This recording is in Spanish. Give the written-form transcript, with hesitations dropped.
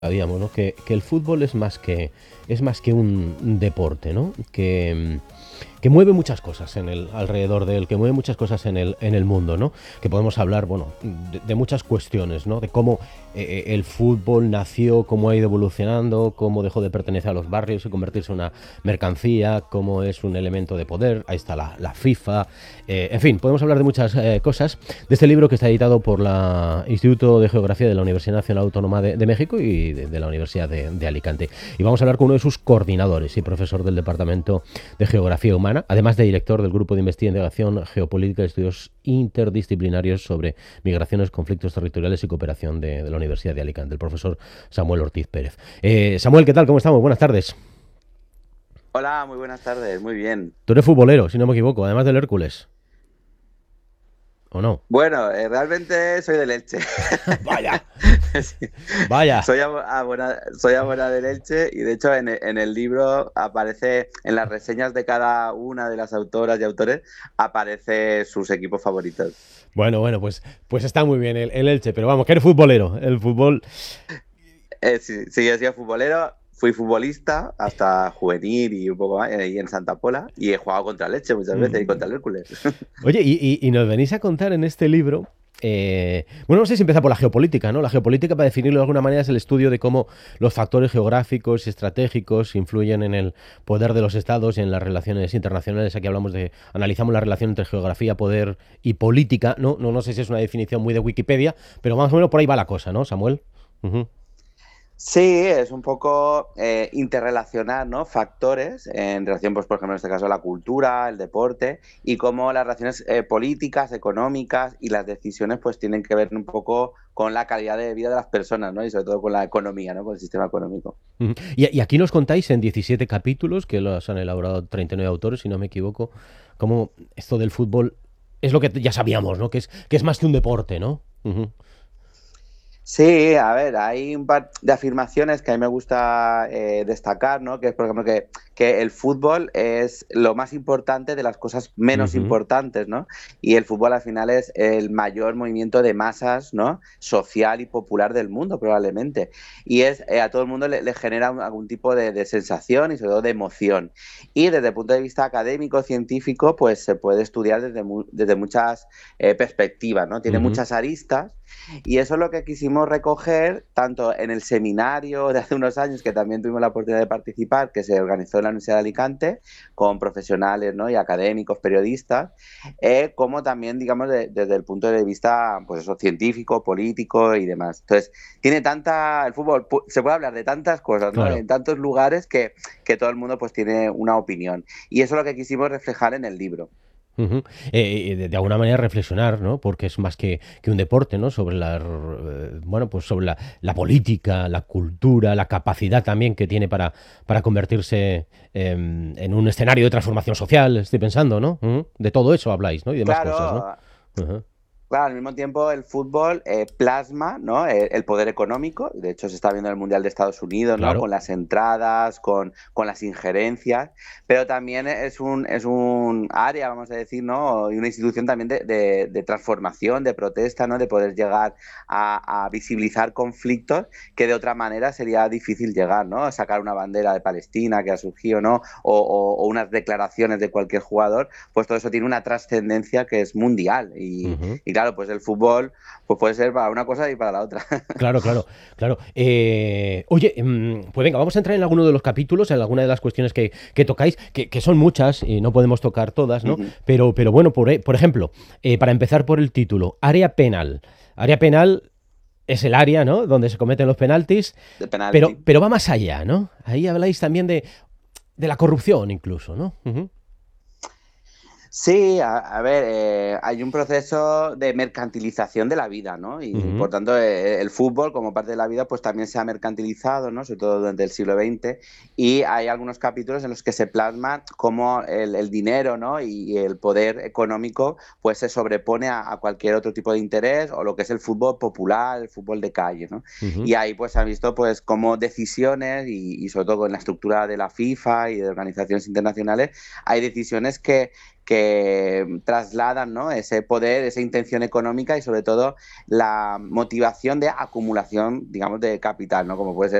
Sabíamos, ¿no? Que el fútbol es más que un deporte, ¿no? Que mueve muchas cosas alrededor de él, que mueve muchas cosas en el mundo, ¿no? Que podemos hablar, bueno, de muchas cuestiones, ¿no? De cómo el fútbol nació, cómo ha ido evolucionando, cómo dejó de pertenecer a los barrios y convertirse en una mercancía, cómo es un elemento de poder. Ahí está la FIFA. En fin, podemos hablar de muchas cosas. De este libro que está editado por la Instituto de Geografía de la Universidad Nacional Autónoma de México y de la Universidad de Alicante. Y vamos a hablar con uno de sus coordinadores y profesor del Departamento de Geografía Humana, además de director del Grupo de Investigación Geopolítica y Estudios Interdisciplinarios sobre Migraciones, Conflictos Territoriales y Cooperación de la Universidad de Alicante, el profesor Samuel Ortiz Pérez. Samuel, ¿qué tal? ¿Cómo estamos? Buenas tardes. Hola, muy buenas tardes, muy bien. Tú eres futbolero, si no me equivoco, además del Hércules, ¿o no? Bueno, realmente soy del Elche. Vaya, Sí. vaya. Soy abonado del Elche y de hecho en el libro aparece, en las reseñas de cada una de las autoras y autores, aparece sus equipos favoritos. Bueno, pues está muy bien el Elche, pero vamos, que eres futbolero. El fútbol. Sí, sí, he sido futbolero, fui futbolista hasta juvenil y un poco más, y en Santa Pola, y he jugado contra el Elche muchas veces y contra el Hércules. Oye, y nos venís a contar en este libro. Bueno, no sé si empieza por la geopolítica, ¿no? La geopolítica, para definirlo de alguna manera, es el estudio de cómo los factores geográficos y estratégicos influyen en el poder de los estados y en las relaciones internacionales. Aquí analizamos la relación entre geografía, poder y política. No sé si es una definición muy de Wikipedia, pero más o menos por ahí va la cosa, ¿no, Samuel? Ujú. Sí, es un poco interrelacionar, ¿no? Factores en relación, pues, por ejemplo, en este caso, la cultura, el deporte, y cómo las relaciones políticas, económicas y las decisiones, pues, tienen que ver un poco con la calidad de vida de las personas, ¿no? Y sobre todo con la economía, ¿no? Con el sistema económico. Ujú. Y aquí nos contáis en 17 capítulos, que los han elaborado 39 autores, si no me equivoco, cómo esto del fútbol es lo que ya sabíamos, ¿no? Que es más que un deporte, ¿no? Ujú. Sí, a ver, hay un par de afirmaciones que a mí me gusta destacar, ¿no? Que es, por ejemplo, que el fútbol es lo más importante de las cosas menos Ujú. importantes, ¿no? Y el fútbol al final es el mayor movimiento de masas, ¿no? Social y popular del mundo, probablemente. Y a todo el mundo le genera algún tipo de sensación y sobre todo de emoción. Y desde el punto de vista académico, científico, pues se puede estudiar desde muchas perspectivas, ¿no? Tiene Ujú. muchas aristas y eso es lo que quisimos recoger tanto en el seminario de hace unos años, que también tuvimos la oportunidad de participar, que se organizó en la Universidad de Alicante, con profesionales, ¿no? Y académicos, periodistas, como también, digamos, desde el punto de vista, pues eso, científico, político y demás. Entonces, el fútbol, se puede hablar de tantas cosas, ¿no? Claro. En tantos lugares que todo el mundo pues tiene una opinión. Y eso es lo que quisimos reflejar en el libro. Ujú. De alguna manera reflexionar, ¿no? Porque es más que un deporte, ¿no? Sobre bueno, pues sobre la política, la cultura, la capacidad también que tiene para convertirse en un escenario de transformación social, estoy pensando, ¿no? Ujú. De todo eso habláis, ¿no? Y demás cosas, ¿no? Claro, Ujú. claro, al mismo tiempo el fútbol plasma, ¿no? El poder económico. De hecho, se está viendo en el Mundial de Estados Unidos, ¿no? Claro, Con las entradas, con las injerencias, pero también es un área, vamos a decir, ¿no? Y una institución también de transformación, de protesta, ¿no? De poder llegar a visibilizar conflictos que de otra manera sería difícil llegar, ¿no? A sacar una bandera de Palestina que ha surgido, ¿no? O unas declaraciones de cualquier jugador, pues todo eso tiene una trascendencia que es mundial ujú. y claro, pues el fútbol pues puede ser para una cosa y para la otra. Claro. Oye, pues venga, vamos a entrar en alguno de los capítulos, en alguna de las cuestiones que tocáis, que son muchas y no podemos tocar todas, ¿no? Ujú. Pero bueno, por ejemplo, para empezar por el título, área penal. Área penal es el área, ¿no? Donde se cometen los penaltis, De penalti. pero va más allá, ¿no? Ahí habláis también de la corrupción incluso, ¿no? Ujú. Sí, a ver, hay un proceso de mercantilización de la vida, ¿no? Y Ujú. por tanto, el fútbol, como parte de la vida, pues también se ha mercantilizado, ¿no? Sobre todo durante el siglo XX. Y hay algunos capítulos en los que se plasma cómo el dinero, ¿no? Y el poder económico, pues se sobrepone a cualquier otro tipo de interés o lo que es el fútbol popular, el fútbol de calle, ¿no? Ujú. Y ahí, pues, se ha visto, pues, cómo decisiones y sobre todo con la estructura de la FIFA y de organizaciones internacionales, hay decisiones que trasladan, ¿no?, ese poder, esa intención económica y sobre todo la motivación de acumulación, digamos, de capital, ¿no?, como puede ser